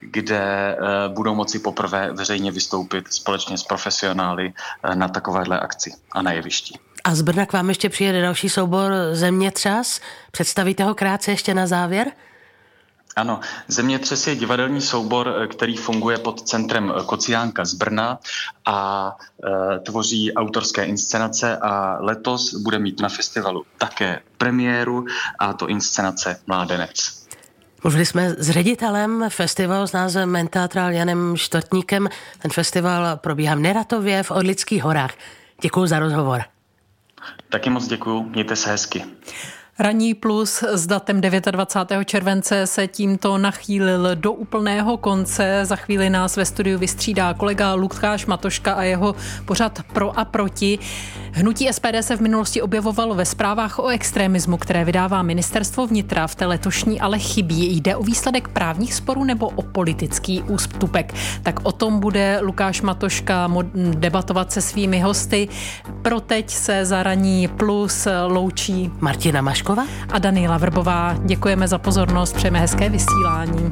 kde budou moci poprvé veřejně vystoupit společně s profesionály na takovéhle akci a na jevišti. A z Brna k vám ještě přijede další soubor Zemětřas. Představíte ho krátce ještě na závěr? Ano, Zemětřes je divadelní soubor, který funguje pod centrem Kociánka z Brna a tvoří autorské inscenace a letos bude mít na festivalu také premiéru a to inscenace Mládenec. Mluvili jsme s ředitelem festivalu s názvem Menteatral Janem Štvrtníkem. Ten festival probíhá v Neratově v Orlických horách. Děkuju za rozhovor. Taky moc děkuju, mějte se hezky. Ranní plus s datem 29. července se tímto nachýlil do úplného konce. Za chvíli nás ve studiu vystřídá kolega Lukáš Matoška a jeho pořad Pro a proti. Hnutí SPD se v minulosti objevovalo ve zprávách o extremismu, které vydává ministerstvo vnitra. V té letošní ale chybí. Jde o výsledek právních sporů nebo o politický ústupek? Tak o tom bude Lukáš Matoška debatovat se svými hosty. Pro teď se za Ranní plus loučí Martina Mašková a Daniela Vrbová. Děkujeme za pozornost, přejeme hezké vysílání.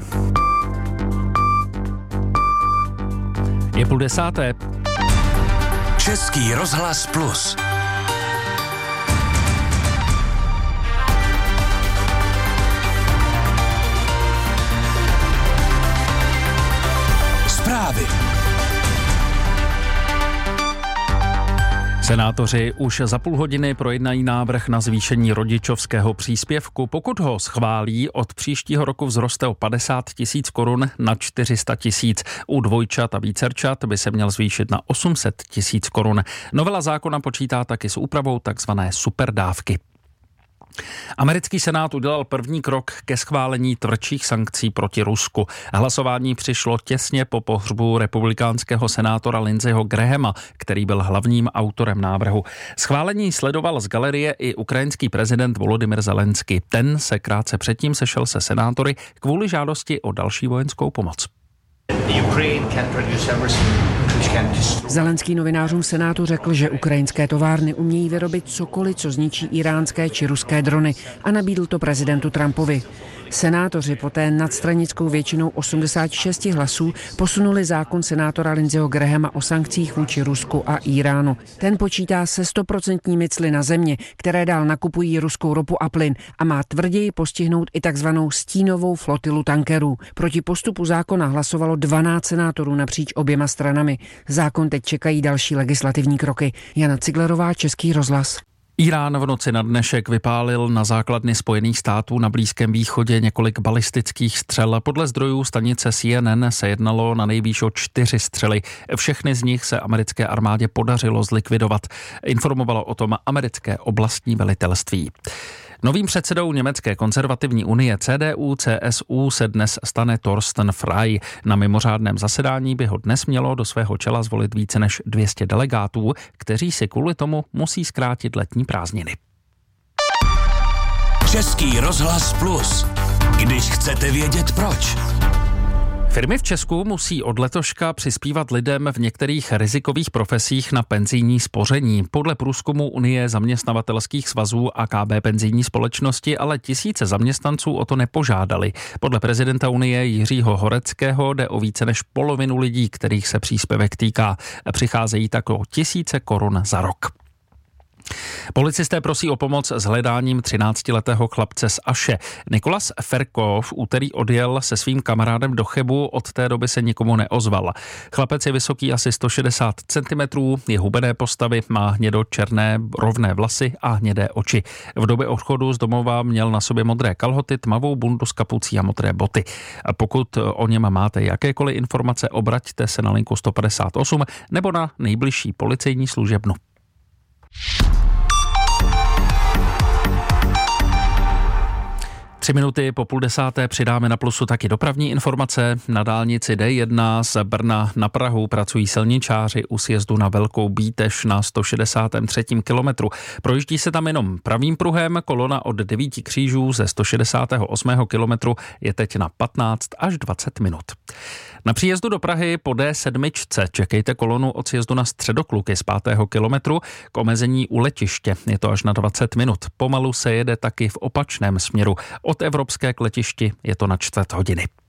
Je 9:30. Český rozhlas plus. Zprávy. Senátoři už za půl hodiny projednají návrh na zvýšení rodičovského příspěvku. Pokud ho schválí, od příštího roku vzroste o 50 000 korun na 400 000. U dvojčat a vícerčat by se měl zvýšit na 800 000 korun. Novela zákona počítá taky s úpravou takzvané superdávky. Americký senát udělal první krok ke schválení tvrdších sankcí proti Rusku. Hlasování přišlo těsně po pohřbu republikánského senátora Lindseyho Grahama, který byl hlavním autorem návrhu. Schválení sledoval z galerie i ukrajinský prezident Volodymyr Zelenský. Ten se krátce předtím sešel se senátory kvůli žádosti o další vojenskou pomoc. Zelenský novinářům Senátu řekl, že ukrajinské továrny umějí vyrobit cokoliv, co zničí iránské či ruské drony, a nabídl to prezidentu Trumpovi. Senátoři poté nadstranickou většinou 86 hlasů posunuli zákon senátora Lindseyho Grahama o sankcích vůči Rusku a Iránu. Ten počítá se 100% cly na země, které dál nakupují ruskou ropu a plyn, a má tvrději postihnout i takzvanou stínovou flotilu tankerů. Proti postupu zákona hlasovalo 12 senátorů napříč oběma stranami. Zákon teď čekají další legislativní kroky. Jana Ciglerová, Český rozhlas. Irán v noci na dnešek vypálil na základny Spojených států na Blízkém východě několik balistických střel. Podle zdrojů stanice CNN se jednalo na nejvýš o 4 střely. Všechny z nich se americké armádě podařilo zlikvidovat. Informovalo o tom americké oblastní velitelství. Novým předsedou německé konzervativní unie CDU-CSU se dnes stane Thorsten Frey. Na mimořádném zasedání by ho dnes mělo do svého čela zvolit více než 200 delegátů, kteří si kvůli tomu musí zkrátit letní prázdniny. Český rozhlas plus. Když chcete vědět proč. Firmy v Česku musí od letoška přispívat lidem v některých rizikových profesích na penzijní spoření. Podle průzkumu Unie zaměstnavatelských svazů a KB penzijní společnosti ale tisíce zaměstnanců o to nepožádali. Podle prezidenta Unie Jiřího Horeckého jde o více než polovinu lidí, kterých se příspěvek týká. Přicházejí tak o tisíce korun za rok. Policisté prosí o pomoc s hledáním 13letého chlapce z Aše. Nikolas Ferko v úterý odjel se svým kamarádem do Chebu, od té doby se nikomu neozval. Chlapec je vysoký asi 160 cm, je hubené postavy, má hnědo-černé rovné vlasy a hnědé oči. V době odchodu z domova měl na sobě modré kalhoty, tmavou bundu s kapucí a modré boty. A pokud o něm máte jakékoliv informace, obraťte se na linku 158 nebo na nejbližší policejní služebnu. Tři minuty po 9:30 přidáme na plusu taky dopravní informace. Na dálnici D1 z Brna na Prahu pracují silničáři u sjezdu na Velkou Bíteš na 163. kilometru. Projíždí se tam jenom pravým pruhem, kolona od 9 křížů ze 168. kilometru je teď na 15 až 20 minut. Na příjezdu do Prahy po D7 čekejte kolonu od sjezdu na Středokluky z 5. kilometru k omezení u letiště. Je to až na 20 minut. Pomalu se jede taky v opačném směru. Od Evropské k letišti je to na 4 hodiny.